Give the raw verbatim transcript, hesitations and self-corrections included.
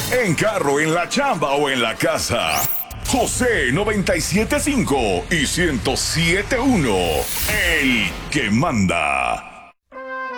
En carro, en la chamba o en la casa. José noventa y siete punto cinco y ciento siete punto uno. El que manda.